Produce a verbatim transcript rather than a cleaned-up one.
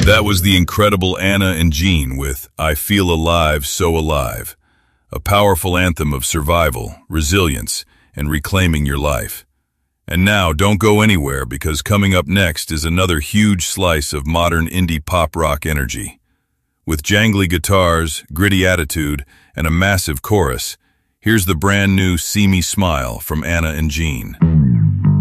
That was the incredible Anna and Gene with I Feel Alive, So Alive, a powerful anthem of survival, resilience, and reclaiming your life. And now, don't go anywhere, because coming up next is another huge slice of modern indie pop rock energy. With jangly guitars, gritty attitude, and a massive chorus, here's the brand new See Me Smile from Anna and Gene.